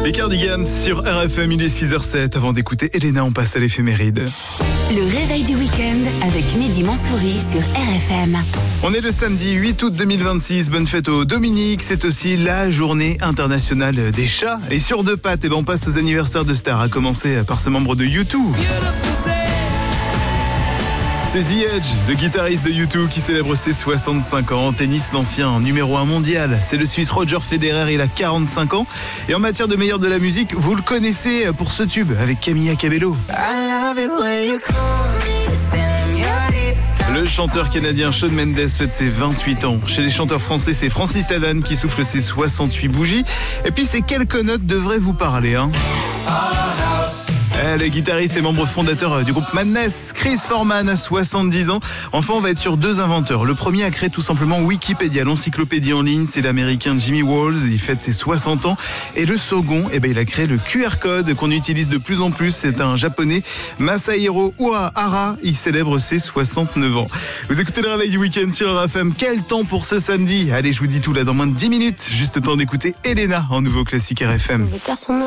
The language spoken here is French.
Les Cardigans sur RFM, il est 6h07. Avant d'écouter Elena, on passe à l'éphéméride. Le réveil du week-end avec Mehdi Mansouri sur RFM. On est le samedi 8 août 2026. Bonne fête aux Dominique. C'est aussi la journée internationale des chats. Et sur deux pattes, on passe aux anniversaires de stars, à commencer par ce membre de U2. C'est The Edge, le guitariste de U2 qui célèbre ses 65 ans. En tennis, l'ancien numéro 1 mondial, c'est le Suisse Roger Federer, il a 45 ans. Et en matière de meilleur de la musique, vous le connaissez pour ce tube avec Camila Cabello. Le chanteur canadien Shawn Mendes fête ses 28 ans. Chez les chanteurs français, c'est Francis Lalanne qui souffle ses 68 bougies. Et puis ces quelques notes devraient vous parler, hein. Le guitariste et membre fondateur du groupe Madness, Chris Foreman, a 70 ans. Enfin, on va être sur deux inventeurs. Le premier a créé tout simplement Wikipédia, l'encyclopédie en ligne. C'est l'américain Jimmy Wales, il fête ses 60 ans. Et le second, il a créé le QR code qu'on utilise de plus en plus. C'est un japonais, Masahiro Uehara. Il célèbre ses 69 ans. Vous écoutez le réveil du week-end sur RFM. Quel temps pour ce samedi? Allez, je vous dis tout là dans moins de 10 minutes. Juste le temps d'écouter Elena en nouveau classique RFM.